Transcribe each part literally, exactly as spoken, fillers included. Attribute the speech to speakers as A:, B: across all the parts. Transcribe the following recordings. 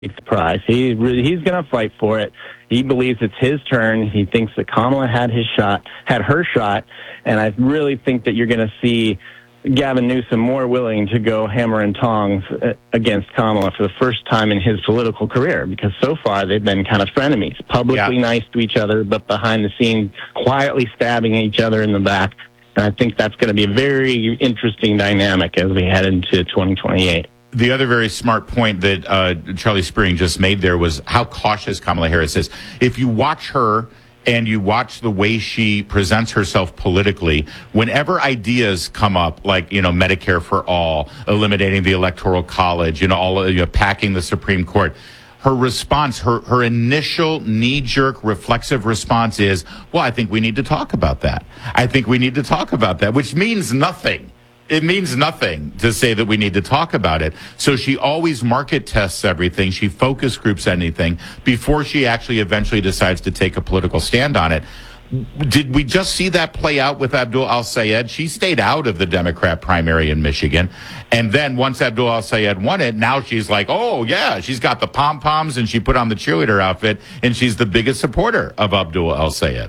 A: the prize. He really, he's going to fight for it. He believes it's his turn. He thinks that Kamala had his shot, had her shot, and I really think that you're going to see Gavin Newsom more willing to go hammer and tongs against Kamala for the first time in his political career, because so far they've been kind of frenemies, publicly yeah. nice to each other, but behind the scenes quietly stabbing each other in the back. And I think that's going to be a very interesting dynamic as we head into twenty twenty-eight.
B: The other very smart point that uh, Charlie Spring just made there was how cautious Kamala Harris is. If you watch her and you watch the way she presents herself politically, whenever ideas come up, like, you know, Medicare for all, eliminating the Electoral College, you know, all you know, packing the Supreme Court, her response, her, her initial knee-jerk reflexive response is, well, I think we need to talk about that. I think we need to talk about that, which means nothing. It means nothing to say that we need to talk about it. So she always market tests everything. She focus groups anything before she actually eventually decides to take a political stand on it. Did we just see that play out with Abdul Al-Sayed? She stayed out of the Democrat primary in Michigan. And then once Abdul Al-Sayed won it, now she's like, oh, yeah, she's got the pom-poms and she put on the cheerleader outfit and she's the biggest supporter of Abdul Al-Sayed.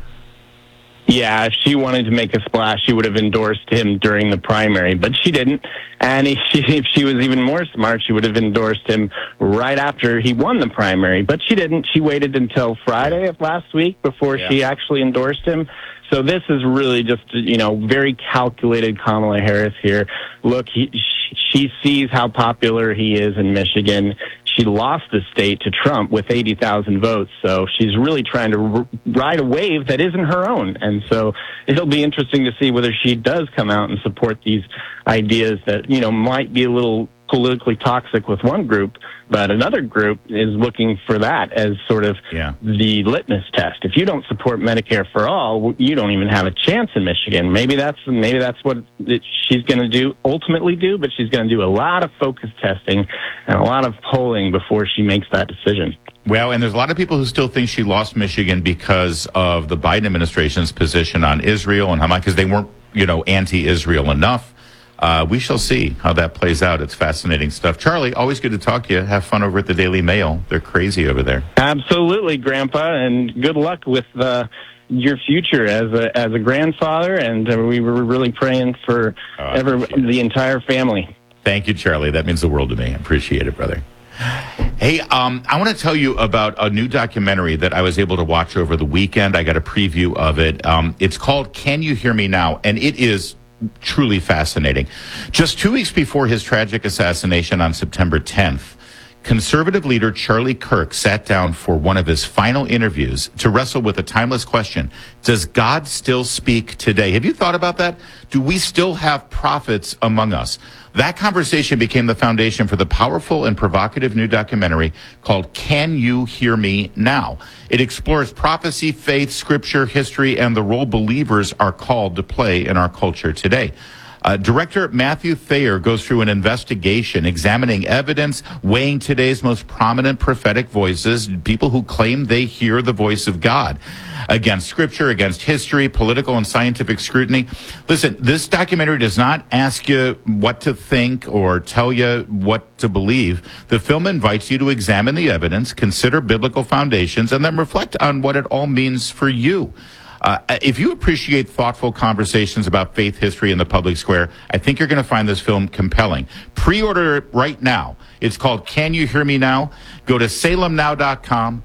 A: Yeah, if she wanted to make a splash, she would have endorsed him during the primary, but she didn't. And if she, if she was even more smart, she would have endorsed him right after he won the primary, but she didn't. She waited until Friday of last week before yeah. she actually endorsed him. So this is really just, you know, very calculated Kamala Harris here. Look, he, she sees how popular he is in Michigan. She lost the state to Trump with eighty thousand votes, so she's really trying to r- ride a wave that isn't her own. And so it'll be interesting to see whether she does come out and support these ideas that, you know, might be a little politically toxic with one group, but another group is looking for that as sort of yeah. the litmus test. If you don't support Medicare for all, you don't even have a chance in Michigan. Maybe that's maybe that's what it, she's going to do, ultimately do, but she's going to do a lot of focus testing and a lot of polling before she makes that decision.
B: Well, and there's a lot of people who still think she lost Michigan because of the Biden administration's position on Israel and Hamas, because they weren't, you know, anti-Israel enough. Uh, we shall see how that plays out. It's fascinating stuff. Charlie, always good to talk to you. Have fun over at the Daily Mail. They're crazy over there.
A: Absolutely, Grandpa, and good luck with uh, your future as a as a grandfather. And uh, we were really praying for oh, ever, the entire family.
B: Thank you, Charlie. That means the world to me. I appreciate it, brother. Hey, um, I want to tell you about a new documentary that I was able to watch over the weekend. I got a preview of it. Um, it's called Can You Hear Me Now? And it is truly fascinating. Just two weeks before his tragic assassination on September tenth, conservative leader Charlie Kirk sat down for one of his final interviews to wrestle with a timeless question. Does God still speak today? Have you thought about that? Do we still have prophets among us? That conversation became the foundation for the powerful and provocative new documentary called Can You Hear Me Now? It explores prophecy, faith, scripture, history, and the role believers are called to play in our culture today. Uh, Director Matthew Thayer goes through an investigation examining evidence, weighing today's most prominent prophetic voices, people who claim they hear the voice of God, against scripture, against history, political and scientific scrutiny. Listen, this documentary does not ask you what to think or tell you what to believe. The film invites you to examine the evidence, consider biblical foundations, and then reflect on what it all means for you. Uh, if you appreciate thoughtful conversations about faith, history, in the public square, I think you're going to find this film compelling. Pre-order it right now. It's called Can You Hear Me Now? Go to salem now dot com.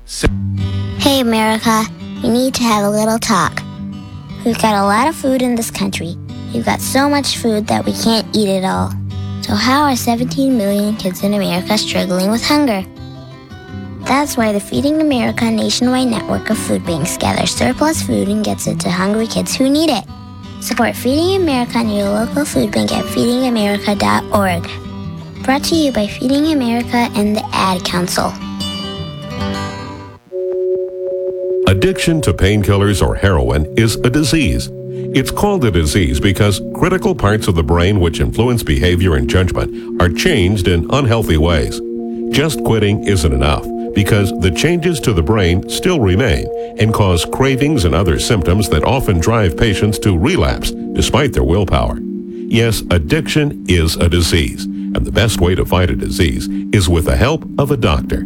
C: Hey, America. We need to have a little talk. We've got a lot of food in this country. We've got so much food that we can't eat it all. So how are seventeen million kids in America struggling with hunger? That's why the Feeding America nationwide network of food banks gathers surplus food and gets it to hungry kids who need it. Support Feeding America and your local food bank at feeding america dot org. Brought to you by Feeding America and the Ad Council.
D: Addiction to painkillers or heroin is a disease. It's called a disease because critical parts of the brain which influence behavior and judgment are changed in unhealthy ways. Just quitting isn't enough, because the changes to the brain still remain and cause cravings and other symptoms that often drive patients to relapse despite their willpower. Yes, addiction is a disease, And the best way to fight a disease is with the help of a doctor.